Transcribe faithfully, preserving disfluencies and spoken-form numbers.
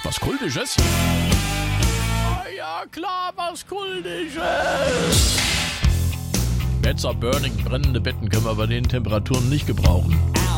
Was Kultisches? Ah, ja, klar, was Kultisches. Better Burning, brennende Betten können wir bei den Temperaturen nicht gebrauchen.